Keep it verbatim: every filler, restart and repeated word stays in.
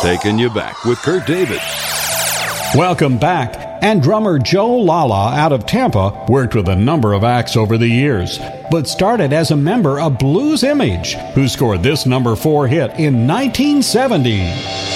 Taking you back with Kurt David. Welcome back. And drummer Joe Lala out of Tampa worked with a number of acts over the years, but started as a member of Blues Image, who scored this number four hit in nineteen seventy.